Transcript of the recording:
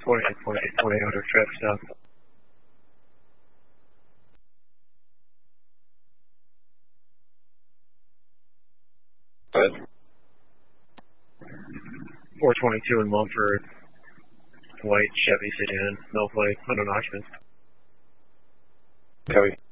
28.8 traffic stop. Go ahead. 422 in Mumford. White Chevy sedan, no plate, unknown occupants. Copy.